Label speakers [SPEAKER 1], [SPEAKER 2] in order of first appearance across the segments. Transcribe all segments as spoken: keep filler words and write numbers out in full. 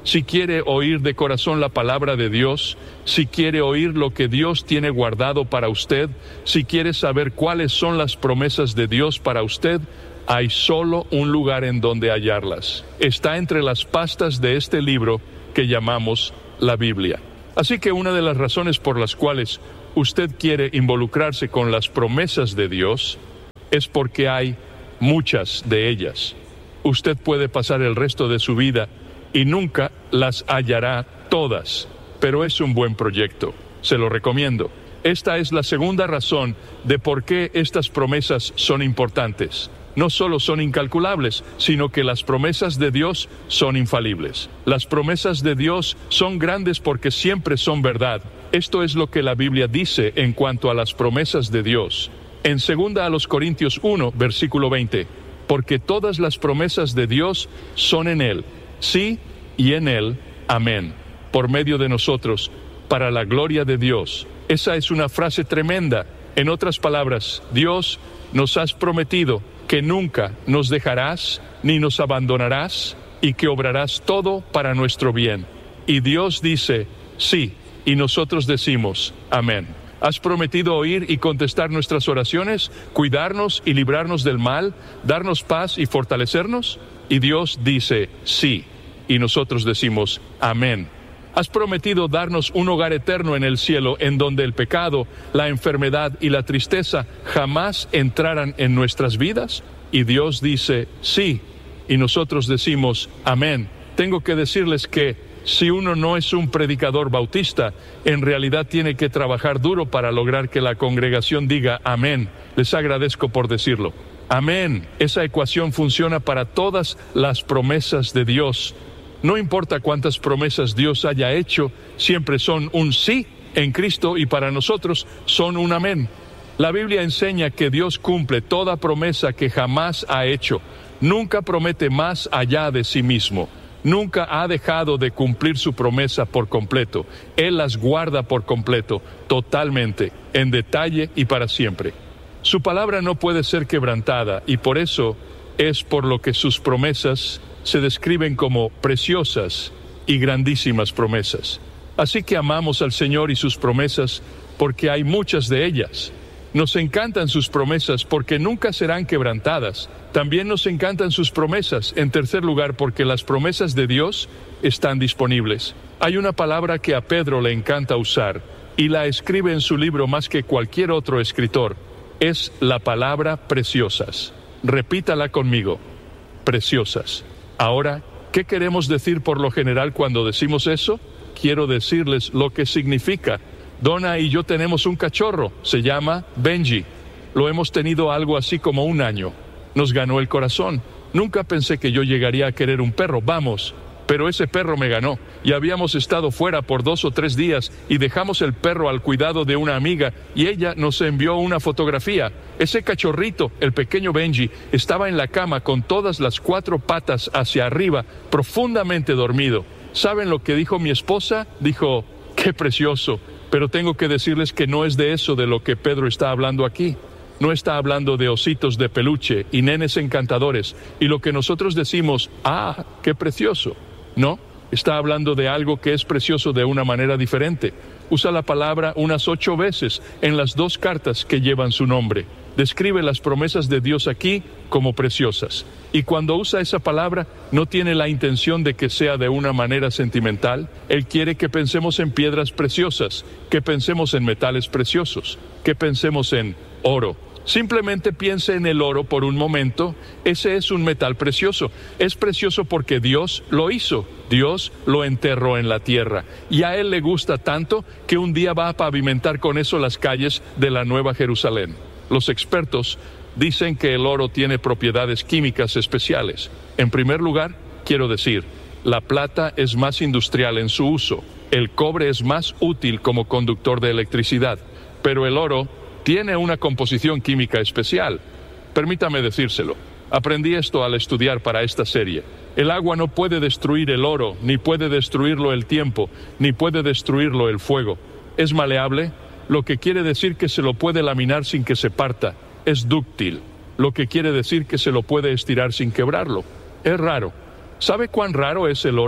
[SPEAKER 1] si quiere oír de corazón la palabra de Dios, si quiere oír lo que Dios tiene guardado para usted, si quiere saber cuáles son las promesas de Dios para usted, hay solo un lugar en donde hallarlas. Está entre las pastas de este libro que llamamos la Biblia. Así que una de las razones por las cuales usted quiere involucrarse con las promesas de Dios es porque hay muchas de ellas. Usted puede pasar el resto de su vida y nunca las hallará todas, pero es un buen proyecto. Se lo recomiendo. Esta es la segunda razón de por qué estas promesas son importantes. No solo son incalculables, sino que las promesas de Dios son infalibles. Las promesas de Dios son grandes porque siempre son verdad. Esto es lo que la Biblia dice en cuanto a las promesas de Dios. En segunda a los Corintios uno, versículo veinte, porque todas las promesas de Dios son en Él, sí, y en Él, amén, por medio de nosotros, para la gloria de Dios. Esa es una frase tremenda. En otras palabras, Dios, nos has prometido que nunca nos dejarás ni nos abandonarás y que obrarás todo para nuestro bien. Y Dios dice, sí, y nosotros decimos, amén. ¿Has prometido oír y contestar nuestras oraciones, cuidarnos y librarnos del mal, darnos paz y fortalecernos? Y Dios dice, sí, y nosotros decimos, amén. ¿Has prometido darnos un hogar eterno en el cielo en donde el pecado, la enfermedad y la tristeza jamás entraran en nuestras vidas? Y Dios dice, sí, y nosotros decimos, amén. Tengo que decirles que si uno no es un predicador bautista, en realidad tiene que trabajar duro para lograr que la congregación diga amén. Les agradezco por decirlo. Amén. Esa ecuación funciona para todas las promesas de Dios. No importa cuántas promesas Dios haya hecho, siempre son un sí en Cristo y para nosotros son un amén. La Biblia enseña que Dios cumple toda promesa que jamás ha hecho. Nunca promete más allá de sí mismo. Nunca ha dejado de cumplir su promesa por completo. Él las guarda por completo, totalmente, en detalle y para siempre. Su palabra no puede ser quebrantada y por eso es por lo que sus promesas se describen como preciosas y grandísimas promesas. Así que amamos al Señor y sus promesas porque hay muchas de ellas. Nos encantan sus promesas porque nunca serán quebrantadas. También nos encantan sus promesas, en tercer lugar, porque las promesas de Dios están disponibles. Hay una palabra que a Pedro le encanta usar y la escribe en su libro más que cualquier otro escritor. Es la palabra preciosas. Repítala conmigo. Preciosas. Ahora, ¿qué queremos decir por lo general cuando decimos eso? Quiero decirles lo que significa. Donna y yo tenemos un cachorro, se llama Benji. Lo hemos tenido algo así como un año. Nos ganó el corazón. Nunca pensé que yo llegaría a querer un perro, vamos. Pero ese perro me ganó, y habíamos estado fuera por dos o tres días, y dejamos el perro al cuidado de una amiga, y ella nos envió una fotografía. Ese cachorrito, el pequeño Benji, estaba en la cama con todas las cuatro patas hacia arriba, profundamente dormido. ¿Saben lo que dijo mi esposa? Dijo, ¡qué precioso! Pero tengo que decirles que no es de eso de lo que Pedro está hablando aquí. No está hablando de ositos de peluche y nenes encantadores, y lo que nosotros decimos, ¡ah, qué precioso! No, está hablando de algo que es precioso de una manera diferente. Usa la palabra unas ocho veces en las dos cartas que llevan su nombre. Describe las promesas de Dios aquí como preciosas. Y cuando usa esa palabra, no tiene la intención de que sea de una manera sentimental. Él quiere que pensemos en piedras preciosas, que pensemos en metales preciosos, que pensemos en oro. Simplemente piense en el oro por un momento. Ese es un metal precioso. Es precioso porque Dios lo hizo. Dios lo enterró en la tierra. Y a Él le gusta tanto que un día va a pavimentar con eso las calles de la Nueva Jerusalén. Los expertos dicen que el oro tiene propiedades químicas especiales. En primer lugar, quiero decir, la plata es más industrial en su uso. El cobre es más útil como conductor de electricidad. Pero el oro tiene una composición química especial. Permítame decírselo. Aprendí esto al estudiar para esta serie. El agua no puede destruir el oro, ni puede destruirlo el tiempo, ni puede destruirlo el fuego. Es maleable, lo que quiere decir que se lo puede laminar sin que se parta. Es dúctil, lo que quiere decir que se lo puede estirar sin quebrarlo. Es raro. ¿Sabe cuán raro es el oro?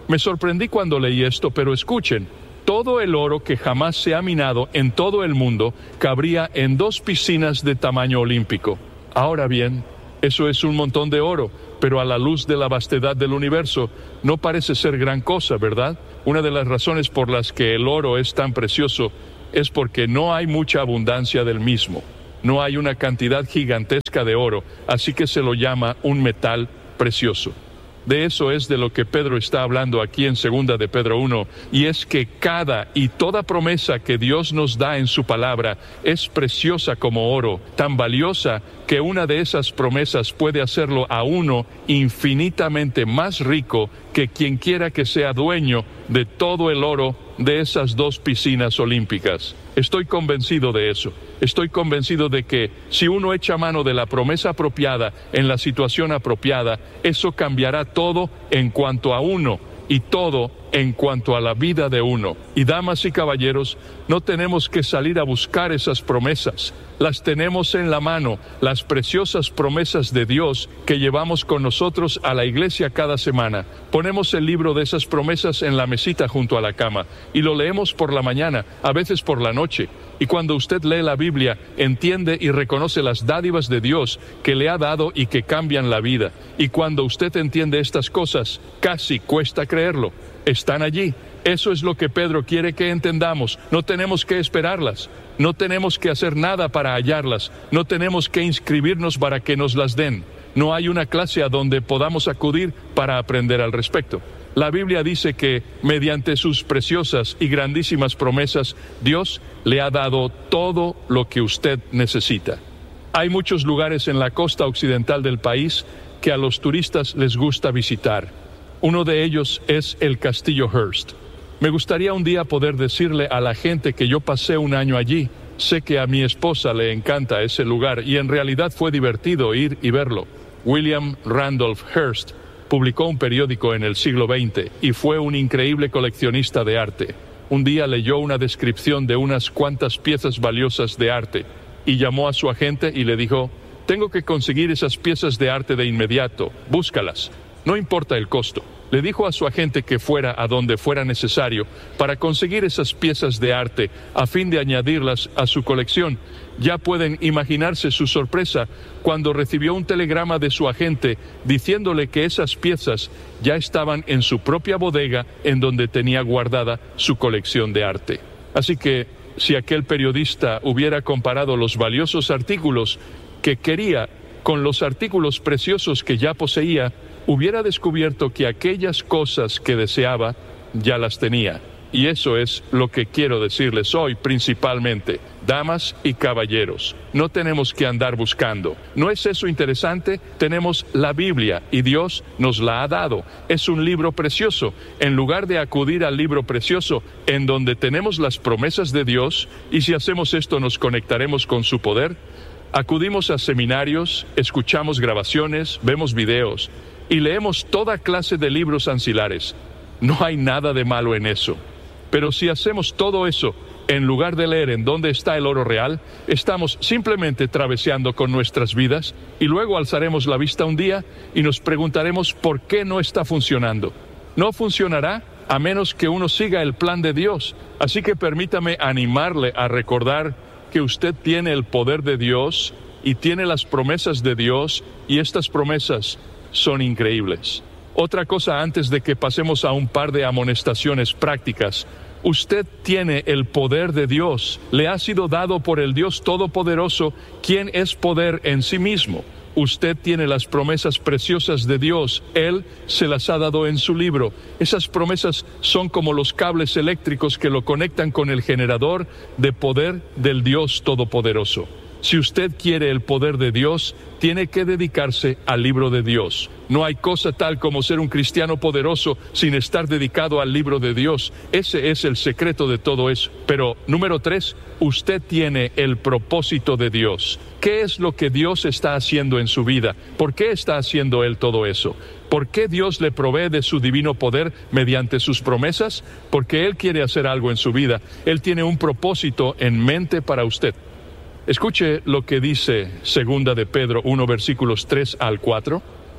[SPEAKER 1] Me sorprendí cuando leí esto, pero escuchen, todo el oro que jamás se ha minado en todo el mundo cabría en dos piscinas de tamaño olímpico. Ahora bien, eso es un montón de oro, pero a la luz de la vastedad del universo no parece ser gran cosa, ¿verdad? Una de las razones por las que el oro es tan precioso es porque no hay mucha abundancia del mismo. No hay una cantidad gigantesca de oro, así que se lo llama un metal precioso. De eso es de lo que Pedro está hablando aquí en segunda de Pedro uno, y es que cada y toda promesa que Dios nos da en su palabra es preciosa como oro, tan valiosa que una de esas promesas puede hacerlo a uno infinitamente más rico que quien quiera que sea dueño de todo el oro de esas dos piscinas olímpicas. Estoy convencido de eso. Estoy convencido de que si uno echa mano de la promesa apropiada en la situación apropiada, eso cambiará todo en cuanto a uno y todo en cuanto a la vida de uno. Y damas y caballeros, no tenemos que salir a buscar esas promesas. Las tenemos en la mano, las preciosas promesas de Dios que llevamos con nosotros a la iglesia cada semana. Ponemos el libro de esas promesas en la mesita junto a la cama y lo leemos por la mañana, a veces por la noche. Y cuando usted lee la Biblia, entiende y reconoce las dádivas de Dios que le ha dado y que cambian la vida. Y cuando usted entiende estas cosas, casi cuesta creerlo. Están allí. Eso es lo que Pedro quiere que entendamos. No tenemos que esperarlas. No tenemos que hacer nada para hallarlas. No tenemos que inscribirnos para que nos las den. No hay una clase a donde podamos acudir para aprender al respecto. La Biblia dice que, mediante sus preciosas y grandísimas promesas, Dios le ha dado todo lo que usted necesita. Hay muchos lugares en la costa occidental del país que a los turistas les gusta visitar. Uno de ellos es el Castillo Hearst. Me gustaría un día poder decirle a la gente que yo pasé un año allí. Sé que a mi esposa le encanta ese lugar y en realidad fue divertido ir y verlo. William Randolph Hearst publicó un periódico en el siglo veinte y fue un increíble coleccionista de arte. Un día leyó una descripción de unas cuantas piezas valiosas de arte y llamó a su agente y le dijo: «Tengo que conseguir esas piezas de arte de inmediato, búscalas, no importa el costo». Le dijo a su agente que fuera a donde fuera necesario para conseguir esas piezas de arte a fin de añadirlas a su colección. Ya pueden imaginarse su sorpresa cuando recibió un telegrama de su agente diciéndole que esas piezas ya estaban en su propia bodega en donde tenía guardada su colección de arte. Así que, si aquel periodista hubiera comparado los valiosos artículos que quería con los artículos preciosos que ya poseía, hubiera descubierto que aquellas cosas que deseaba ya las tenía. Y eso es lo que quiero decirles hoy principalmente, damas y caballeros. No tenemos que andar buscando. ¿No es eso interesante? Tenemos la Biblia y Dios nos la ha dado. Es un libro precioso. En lugar de acudir al libro precioso en donde tenemos las promesas de Dios, y si hacemos esto nos conectaremos con su poder, acudimos a seminarios, escuchamos grabaciones, vemos videos y leemos toda clase de libros ancilares. No hay nada de malo en eso. Pero si hacemos todo eso, en lugar de leer en dónde está el oro real, estamos simplemente traveseando con nuestras vidas y luego alzaremos la vista un día y nos preguntaremos por qué no está funcionando. No funcionará a menos que uno siga el plan de Dios. Así que permítame animarle a recordar que usted tiene el poder de Dios y tiene las promesas de Dios, y estas promesas son increíbles. Otra cosa antes de que pasemos a un par de amonestaciones prácticas. Usted tiene el poder de Dios. Le ha sido dado por el Dios Todopoderoso, quien es poder en sí mismo. Usted tiene las promesas preciosas de Dios. Él se las ha dado en su libro. Esas promesas son como los cables eléctricos que lo conectan con el generador de poder del Dios Todopoderoso. Si usted quiere el poder de Dios, tiene que dedicarse al libro de Dios. No hay cosa tal como ser un cristiano poderoso sin estar dedicado al libro de Dios. Ese es el secreto de todo eso. Pero, número tres, usted tiene el propósito de Dios. ¿Qué es lo que Dios está haciendo en su vida? ¿Por qué está haciendo Él todo eso? ¿Por qué Dios le provee de su divino poder mediante sus promesas? Porque Él quiere hacer algo en su vida. Él tiene un propósito en mente para usted. Escuche lo que dice segunda de Pedro uno, versículos tres al cuatro.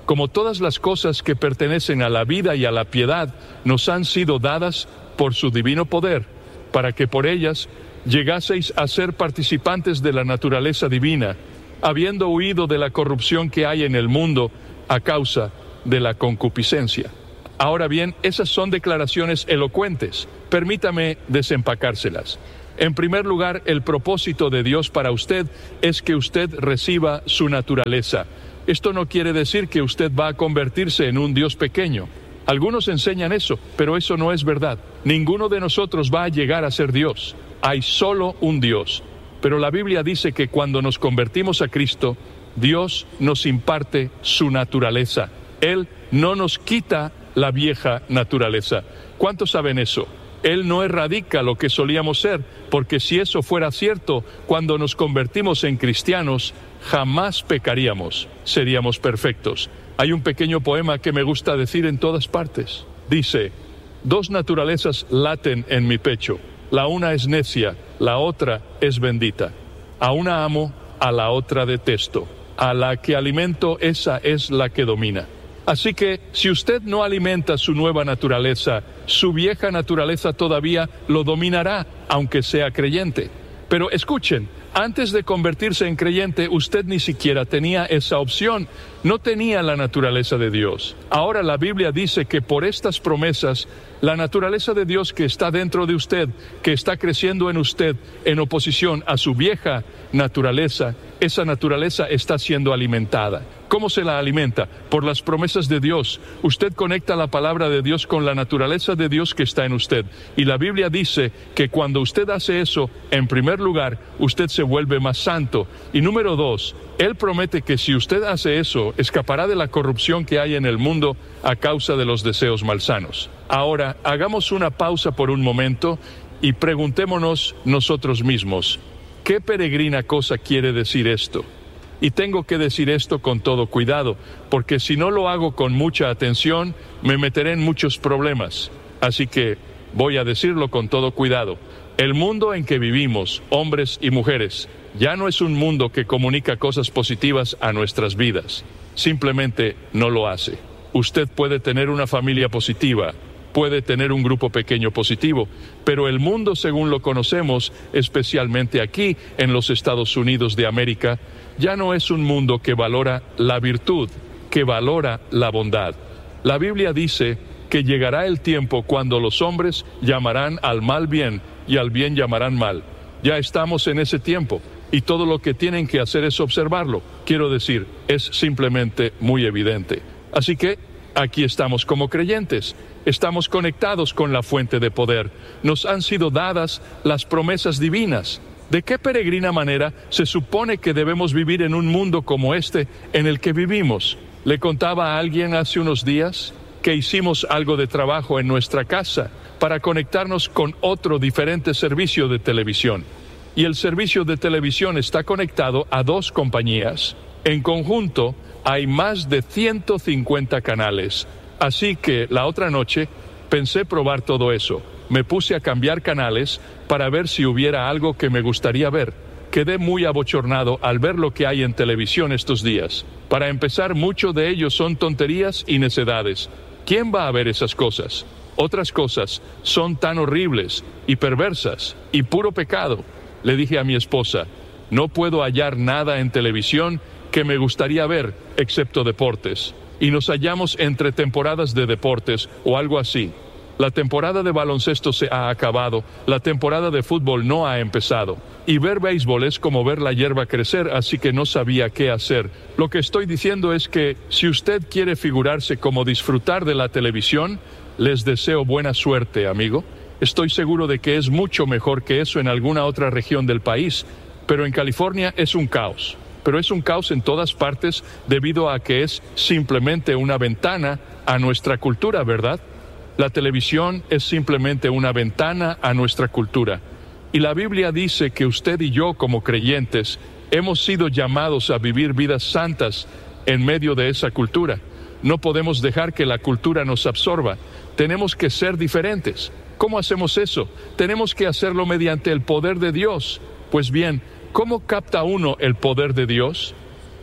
[SPEAKER 1] como todas las cosas que pertenecen a la vida y a la piedad nos han sido dadas por su divino poder, para que por ellas llegaseis a ser participantes de la naturaleza divina, habiendo huido de la corrupción que hay en el mundo a causa de la concupiscencia. Ahora bien, esas son declaraciones elocuentes. Permítame desempacárselas. En primer lugar, el propósito de Dios para usted es que usted reciba su naturaleza. Esto no quiere decir que usted va a convertirse en un Dios pequeño. Algunos enseñan eso, pero eso no es verdad. Ninguno de nosotros va a llegar a ser Dios. Hay solo un Dios. Pero la Biblia dice que cuando nos convertimos a Cristo, Dios nos imparte su naturaleza. Él no nos quita la vieja naturaleza. ¿Cuántos saben eso? Él no erradica lo que solíamos ser, porque si eso fuera cierto, cuando nos convertimos en cristianos, jamás pecaríamos, seríamos perfectos. Hay un pequeño poema que me gusta decir en todas partes. Dice: dos naturalezas laten en mi pecho, la una es necia, la otra es bendita. A una amo, a la otra detesto. A la que alimento, esa es la que domina. Así que, si usted no alimenta su nueva naturaleza, su vieja naturaleza todavía lo dominará, aunque sea creyente. Pero escuchen, antes de convertirse en creyente, usted ni siquiera tenía esa opción. No tenía la naturaleza de Dios. Ahora la Biblia dice que por estas promesas, la naturaleza de Dios que está dentro de usted, que está creciendo en usted, en oposición a su vieja naturaleza, esa naturaleza está siendo alimentada. ¿Cómo se la alimenta? Por las promesas de Dios. Usted conecta la palabra de Dios con la naturaleza de Dios que está en usted. Y la Biblia dice que cuando usted hace eso, en primer lugar, usted se vuelve más santo. Y número dos, Él promete que si usted hace eso, escapará de la corrupción que hay en el mundo a causa de los deseos malsanos. Ahora, hagamos una pausa por un momento y preguntémonos nosotros mismos, ¿qué peregrina cosa quiere decir esto? Y tengo que decir esto con todo cuidado, porque si no lo hago con mucha atención, me meteré en muchos problemas. Así que voy a decirlo con todo cuidado. El mundo en que vivimos, hombres y mujeres, ya no es un mundo que comunica cosas positivas a nuestras vidas. Simplemente no lo hace. Usted puede tener una familia positiva, puede tener un grupo pequeño positivo, pero el mundo según lo conocemos, especialmente aquí en los Estados Unidos de América, ya no es un mundo que valora la virtud, que valora la bondad. La Biblia dice que llegará el tiempo cuando los hombres llamarán al mal bien y al bien llamarán mal. Ya estamos en ese tiempo y todo lo que tienen que hacer es observarlo. Quiero decir, es simplemente muy evidente. Así que aquí estamos como creyentes. Estamos conectados con la fuente de poder. Nos han sido dadas las promesas divinas. ¿De qué peregrina manera se supone que debemos vivir en un mundo como este en el que vivimos? Le contaba a alguien hace unos días que hicimos algo de trabajo en nuestra casa para conectarnos con otro diferente servicio de televisión. Y el servicio de televisión está conectado a dos compañías. En conjunto hay más de ciento cincuenta canales. Así que la otra noche pensé probar todo eso. Me puse a cambiar canales para ver si hubiera algo que me gustaría ver. Quedé muy abochornado al ver lo que hay en televisión estos días. Para empezar, mucho de ellos son tonterías y necedades. ¿Quién va a ver esas cosas? Otras cosas son tan horribles y perversas y puro pecado. Le dije a mi esposa, no puedo hallar nada en televisión que me gustaría ver, excepto deportes. Y nos hallamos entre temporadas de deportes o algo así. La temporada de baloncesto se ha acabado, la temporada de fútbol no ha empezado. Y ver béisbol es como ver la hierba crecer, así que no sabía qué hacer. Lo que estoy diciendo es que si usted quiere figurarse como disfrutar de la televisión, les deseo buena suerte, amigo. Estoy seguro de que es mucho mejor que eso en alguna otra región del país, pero en California es un caos. Pero es un caos en todas partes debido a que es simplemente una ventana a nuestra cultura, ¿verdad? La televisión es simplemente una ventana a nuestra cultura. Y la Biblia dice que usted y yo, como creyentes, hemos sido llamados a vivir vidas santas en medio de esa cultura. No podemos dejar que la cultura nos absorba. Tenemos que ser diferentes. ¿Cómo hacemos eso? Tenemos que hacerlo mediante el poder de Dios. Pues bien, ¿cómo capta uno el poder de Dios?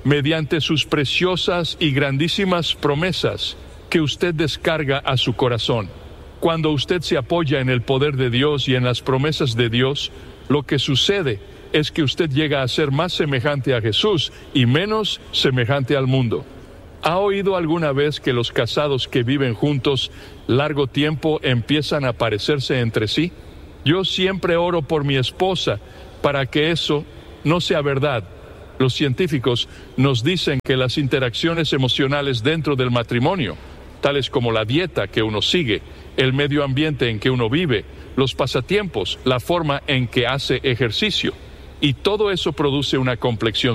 [SPEAKER 1] mediante sus preciosas y grandísimas promesas que usted descarga a su corazón. Cuando usted se apoya en el poder de Dios y en las promesas de Dios, lo que sucede es que usted llega a ser más semejante a Jesús y menos semejante al mundo. ¿Ha oído alguna vez que los casados que viven juntos largo tiempo empiezan a parecerse entre sí? Yo siempre oro por mi esposa para que eso no sea verdad. Los científicos nos dicen que las interacciones emocionales dentro del matrimonio, tales como la dieta que uno sigue, el medio ambiente en que uno vive, los pasatiempos, la forma en que hace ejercicio, y todo eso produce una complexión